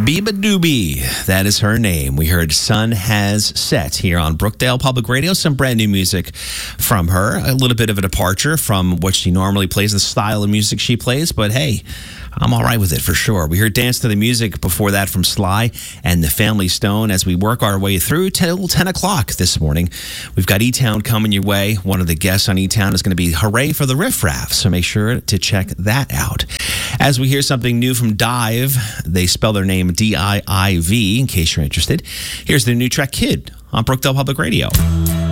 Biba Doobie, that is her name. We heard Sun Has Set here on Brookdale Public Radio. Some brand new music from her. A little bit of a departure from what she normally plays, the style of music she plays, but hey, I'm all right with it for sure. We heard Dance to the Music before that from Sly and the Family Stone as we work our way through till 10 o'clock this morning. We've got E-Town coming your way. One of the guests on E-Town is going to be Hooray for the Riff Raff, so make sure to check that out. As we hear something new from Dive, they spell their name D-I-I-V, in case you're interested. Here's their new track, Kid, on Brookdale Public Radio.